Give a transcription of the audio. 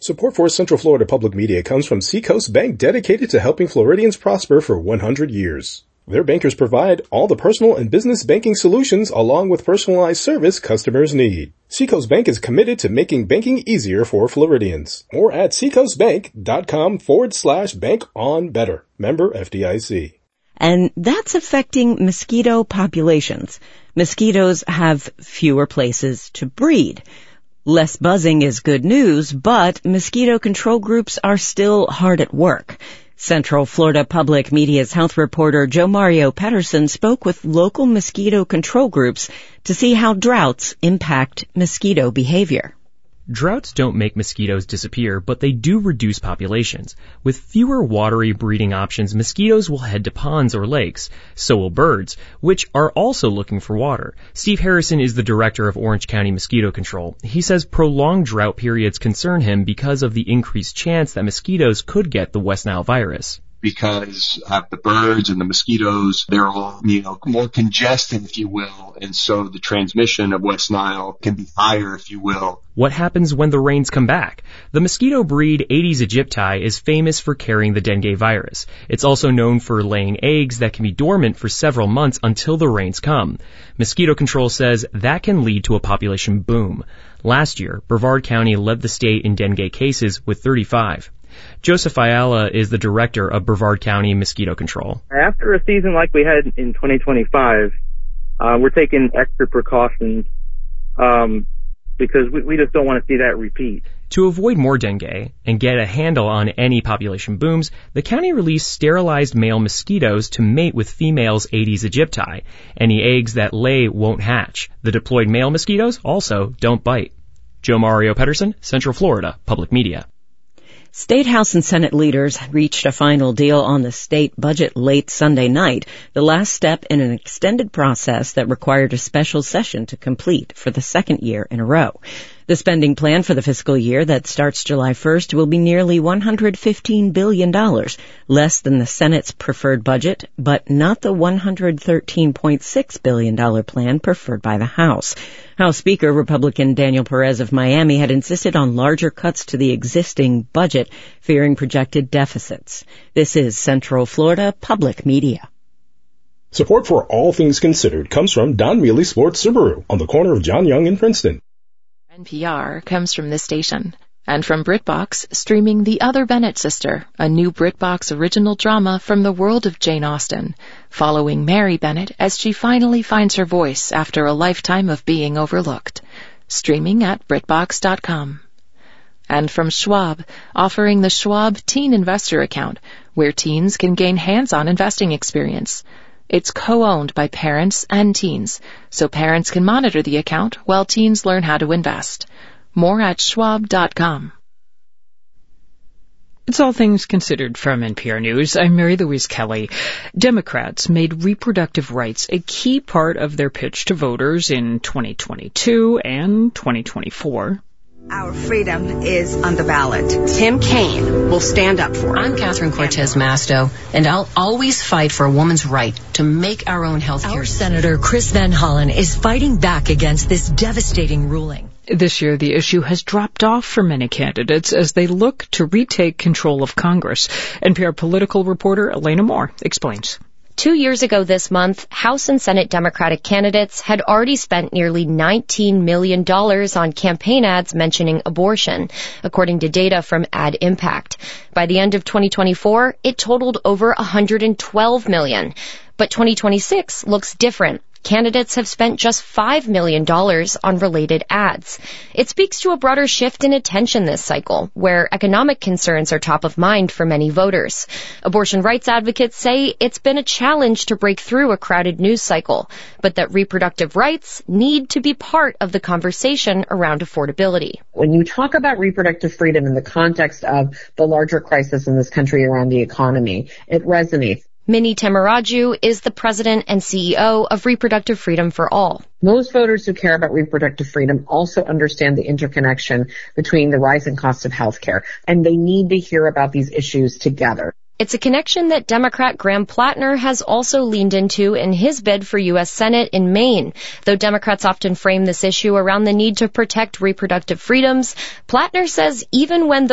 Support for Central Florida Public Media comes from Seacoast Bank, dedicated to helping Floridians prosper for 100 years. Their bankers provide all the personal and business banking solutions along with personalized service customers need. Seacoast Bank is committed to making banking easier for Floridians. More at seacoastbank.com/bank-on-better. Member FDIC. And that's affecting mosquito populations. Mosquitoes have fewer places to breed. Less buzzing is good news, but mosquito control groups are still hard at work. Central Florida Public Media's health reporter Joe Mario Pedersen spoke with local mosquito control groups to see how droughts impact mosquito behavior. Droughts don't make mosquitoes disappear, but they do reduce populations. With fewer watery breeding options, mosquitoes will head to ponds or lakes. So will birds, which are also looking for water. Steve Harrison is the director of Orange County Mosquito Control. He says prolonged drought periods concern him because of the increased chance that mosquitoes could get the West Nile virus. Because the birds and the mosquitoes, they're all, more congested, if you will, and so the transmission of West Nile can be higher, if you will. What happens when the rains come back? The mosquito breed Aedes aegypti is famous for carrying the dengue virus. It's also known for laying eggs that can be dormant for several months until the rains come. Mosquito Control says that can lead to a population boom. Last year, Brevard County led the state in dengue cases with 35. Joseph Ayala is the director of Brevard County Mosquito Control. After a season like we had in 2025, we're taking extra precautions because we just don't want to see that repeat. To avoid more dengue and get a handle on any population booms, the county released sterilized male mosquitoes to mate with females Aedes aegypti. Any eggs that lay won't hatch. The deployed male mosquitoes also don't bite. Joe Mario Pedersen, Central Florida Public Media. State House and Senate leaders reached a final deal on the state budget late Sunday night, the last step in an extended process that required a special session to complete for the second year in a row. The spending plan for the fiscal year that starts July 1st will be nearly $115 billion, less than the Senate's preferred budget, but not the $113.6 billion plan preferred by the House. House Speaker Republican Daniel Perez of Miami had insisted on larger cuts to the existing budget, fearing projected deficits. This is Central Florida Public Media. Support for All Things Considered comes from Don Mealy Sports Subaru on the corner of John Young and Princeton. NPR comes from this station, and from BritBox, streaming The Other Bennett Sister, a new BritBox original drama from the world of Jane Austen, following Mary Bennett as she finally finds her voice after a lifetime of being overlooked. Streaming at BritBox.com. And from Schwab, offering the Schwab Teen Investor Account, where teens can gain hands-on investing experience. It's co-owned by parents and teens, so parents can monitor the account while teens learn how to invest. More at schwab.com. It's All Things Considered from NPR News. I'm Mary Louise Kelly. Democrats made reproductive rights a key part of their pitch to voters in 2022 and 2024. Our freedom is on the ballot. Tim Kaine will stand up for it. I'm Catherine Cortez Masto, and I'll always fight for a woman's right to make our own health care. Our Senator Chris Van Hollen is fighting back against this devastating ruling. This year, the issue has dropped off for many candidates as they look to retake control of Congress. NPR political reporter Elena Moore explains. 2 years ago this month, House and Senate Democratic candidates had already spent nearly $19 million on campaign ads mentioning abortion, according to data from Ad Impact. By the end of 2024, it totaled over $112 million. But 2026 looks different. Candidates have spent just $5 million on related ads. It speaks to a broader shift in attention this cycle, where economic concerns are top of mind for many voters. Abortion rights advocates say it's been a challenge to break through a crowded news cycle, but that reproductive rights need to be part of the conversation around affordability. When you talk about reproductive freedom in the context of the larger crisis in this country around the economy, it resonates. Minnie Temeraju is the president and CEO of Reproductive Freedom for All. Most voters who care about reproductive freedom also understand the interconnection between the rising cost of health care, and they need to hear about these issues together. It's a connection that Democrat Graham Plattner has also leaned into in his bid for U.S. Senate in Maine. Though Democrats often frame this issue around the need to protect reproductive freedoms, Plattner says even when